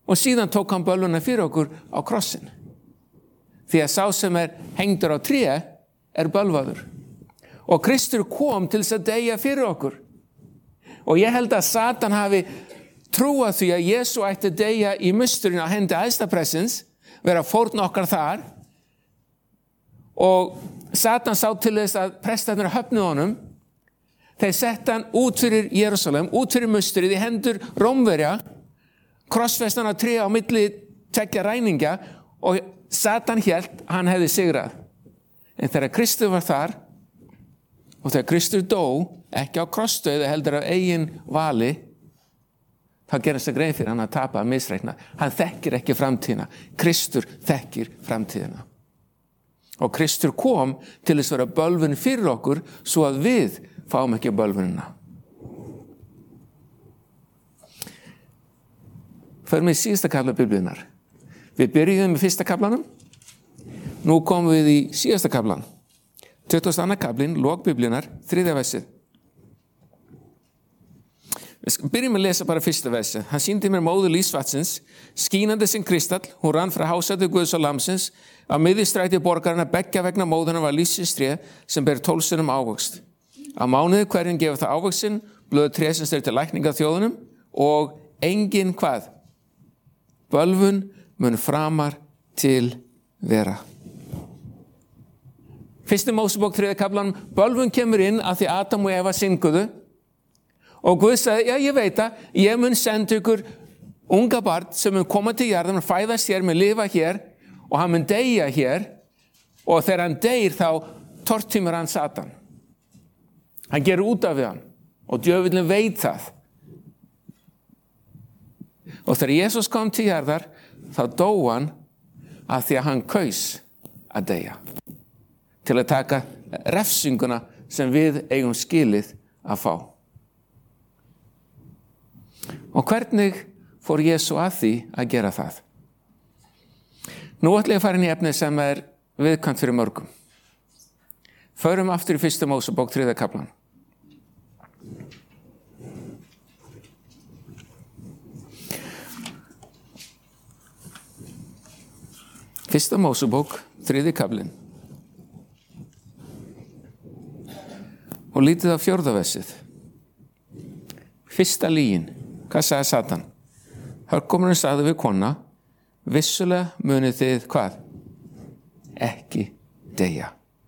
Og síðan tók hann bölvuna fyrir okkur á krossin. Því að sá sem hengdur á tré bölvaður. Og Kristur kom til þess að deyja fyrir okkur. Og ég held að Satan hafi trúað því að Jesú ætti að deyja í musturinn á hendi æðstaprestins, vera fórn okkar þar. Og Satan sá til þess að prestarnir höfnuðu honum. Þeir sett hann út fyrir Jerúsalem, út fyrir musturinn í hendur Rómverja, krossfestan á tré á milli tveggja ræningja og Satan hélt hann hefði sigrað. En þegar Kristur var þar og þegar Kristur dó, ekki á krossdauða heldur af eigin vali, þá gerðist það greið fyrir hann að tapa að misreikna. Hann þekkir ekki framtíðina. Kristur þekkir framtíðina. Og Kristur kom til þess að vera bölvun fyrir okkur svo að við fáum ekki bölvunina. Förum við í síðasta kafla Biblíunnar. Við byrjuðum í fyrsta kaflanum. Nú komum við í síðasta kaflan. 22. kaflinn, lok Biblíunnar, 3. versið. Við byrjum að lesa bara fyrsta versið. Hann sýndi mér móður lífsvatsins, skínandi sem kristall. Hún rann frá hásæti Guðs og lamsins. Á miðjustræti borgarinnar beggja vegna móðurinnar var lífsins tré sem ber 12 sinnum ávöxt. Á mánuði hverjum gefur það ávöxtinn, blöð tré sem styrir til lækninga þjóðunum og engin hvað? Bölvun mun framar til vera. Fyrsti Mósebók 3. kaflanum, bölvun kemur inn af því Adam og Eva synguðu og Guð sagði, já ég veit að ég mun senda ykkur unga barn sem mun koma til jarðar, mun fæðast hér, mun lifa hér og hann mun deyja hér og þegar hann deyr þá tortímir hann Satan. Hann gerir út af við hann og djöfullinn veit það. Og þegar Jesús kom til jarðar, þá dó hann af því að hann kaus að deyja. Til að taka refsinguna sem við eigum skilið að fá. Og hvernig fór Jesú að því að gera það? Nú ætla ég að fara inn í efnið sem viðkvæmt fyrir mörgum. Förum aftur í 1. Mósebók 3. kaflan. Fyrsta Mósebók, 3. kaflinn. Og lítið á 4. versið. Fyrsta lygin. Hvað sagði Satan? Hörgómurinn sagði við kona, vissulega munið þið hvað? Ekki deyja.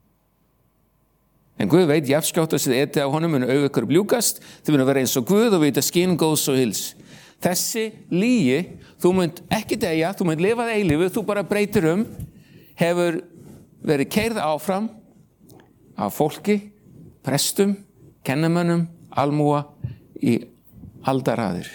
En Guð veit, jafnskjótt að þið etið á honum munu augu ykkur bljúkast, þið munu vera eins og Guð og vita skyn góðs og hils. Þessi lygi, þú munt ekki deyja, þú munt lifað eilífu, þú bara breytir hefur verið keyrð áfram af fólki, prestum, kennamönnum, almúa í aldaraðir.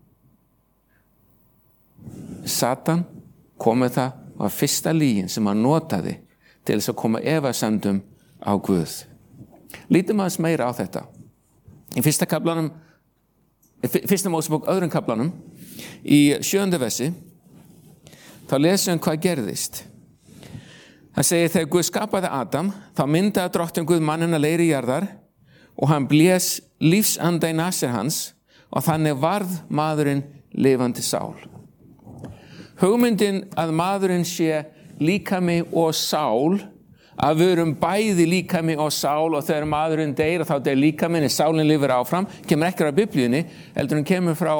Satan kom með það var fyrsta lygin sem hann notaði til þess að koma efasemdum á Guð. Lítum aðeins meira á þetta. Í fyrsta kaflanum, fyrsta Mósebók, 2. kaflanum, í 7. versi, þá lesum hvað gerðist. Hann segir, þegar Guð skapaði Adam, þá myndaði drottinn Guð manninn að leiri jarðar og hann blés lífsanda í nasir hans og þannig varð maðurinn lifandi sál. Hugmyndin að maðurinn sé líkami og sál, að við erum bæði líkami og sál og þegar maðurinn deyr þá deyr líkaminn en sálinn lifir áfram, kemur ekki á Biblíunni, heldur hann kemur frá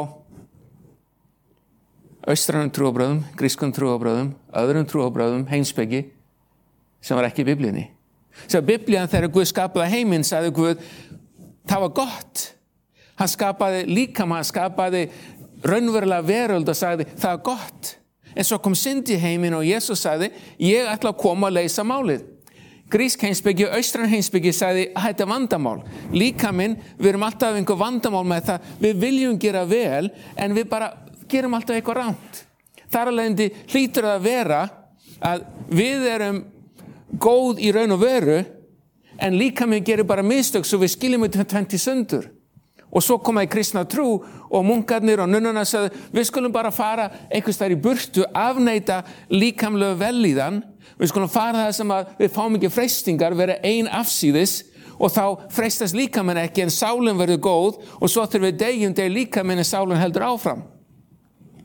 austrænum trúarbrögðum, grískum trúarbrögðum, öðrum trúarbrögðum, heimspeki, sem var ekki í Biblíunni. Svo Biblían þegar Guð skapaði heiminn, sagði Guð, það var gott. Hann skapaði líkama, hann skapaði raunverulega veröld og sagði, það var gott. En svo kom synd í heiminn og Jesús sagði, ég ætla að koma að leysa málið. Grísk heimspeki og austræn heimspeki sagði, þetta vandamál. Líkaminn, við erum alltaf einhver vandamál með það, við viljum gera vel, en við bara gerum alltaf eitthvað rangt. Þar alveg hlýtur að vera að við erum góð í raun og veru, en líkaminn gerir bara mistök svo við skiljum þetta 20 sundur. Og svo komaði kristna trú og munkarnir og nunnuna sagði, við skulum bara fara einhvers þar í burtu, afneita líkamlegu vellíðan, við skulum fara það sem að við fáum ekki freistingar, vera ein afsíðis og þá freistast líkaminn ekki en sálinn verður góð og svo þegar við deyjum deyr líkaminn en sálinn heldur áfram.